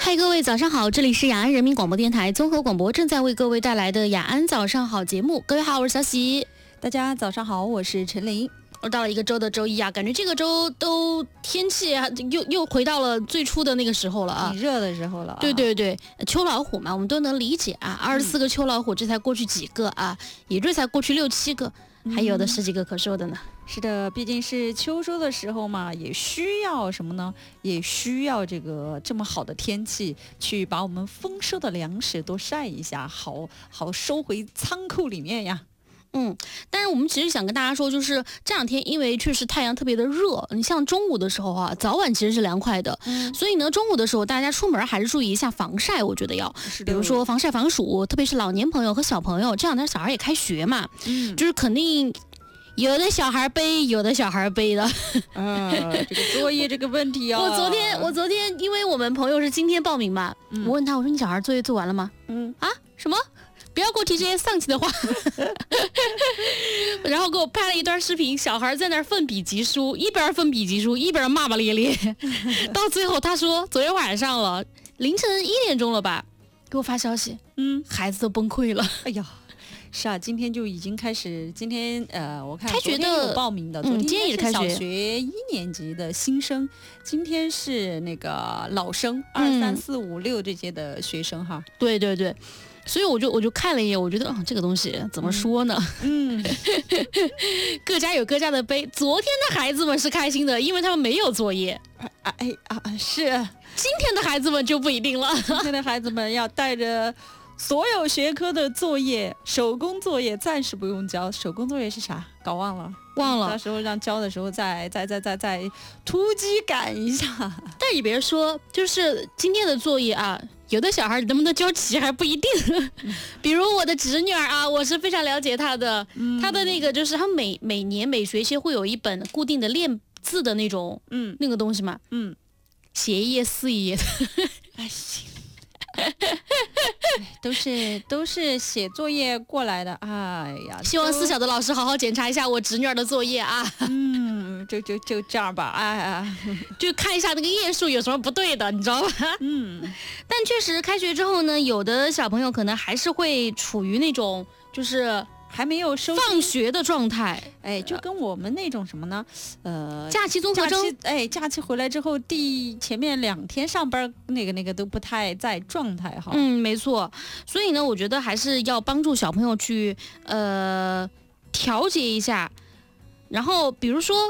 嗨，各位早上好，这里是雅安人民广播电台综合广播正在为各位带来的雅安早上好节目。各位好，我是小喜。 大家早上好，我是陈琳。 我到了一个周的周一啊，感觉这个周都天气啊，又回到了最初的那个时候了啊， 挺热的时候了、啊。 对对对，秋老虎嘛，我们都能理解啊。24个秋老虎，这才过去几个啊，也这才过去6、7个，还有的10几个可说的呢。 是的，毕竟是秋收的时候嘛，也需要什么呢？也需要这么好的天气，去把我们丰收的粮食都晒一下，好收回仓库里面呀。 但是我们其实想跟大家说，就是这两天因为确实太阳特别的热，你像中午的时候啊，早晚其实是凉快的，所以呢，中午的时候大家出门还是注意一下防晒，我觉得要，比如说防晒防暑，特别是老年朋友和小朋友，这两天小孩也开学嘛，就是肯定有的小孩背，有的小孩背的。 这个作业这个问题啊， 我昨天因为我们朋友是今天报名嘛，我问他，我说你小孩作业做完了吗？什么？不要给我提这些丧气的话。然后给我拍了一段视频，小孩在那儿奋笔疾书，一边奋笔疾书一边骂骂咧咧。到最后他说昨天晚上了，凌晨1点钟了吧，给我发消息，孩子都崩溃了。 哎呀，是啊，今天就已经开始，今天我看开学的有报名的，昨天也是小学1年级的新生，今天是那个老生2、3、4、5、6这些的学生哈。 对对对。所以我就看了一眼，我觉得这个东西怎么说呢？各家有各家的悲。昨天的孩子们是开心的，因为他们没有作业。 是。 今天的孩子们就不一定了。 今天的孩子们要带着所有学科的作业，手工作业暂时不用交。手工作业是啥？搞忘了。到时候让交的时候再突击赶一下。 但你别说，就是今天的作业啊，有的小孩能不能交齐还不一定。比如我的侄女儿啊，我是非常了解她的，她的那个就是她每年每学期会有一本固定的练字的那种，那个东西嘛，写1页4页的。 行。都是写作业过来的，哎呀！ 希望思小的老师好好检查一下我侄女儿的作业啊。 就这样吧， 就看一下那个页数有什么不对的，你知道吧？但确实开学之后呢，有的小朋友可能还是会处于那种就是还没有放学的状态， 就跟我们那种什么呢？ 假期综合征， 假期回来之后，前面2天上班，那个都不太在状态哈。 没错。所以呢，我觉得还是要帮助小朋友去调节一下，然后比如说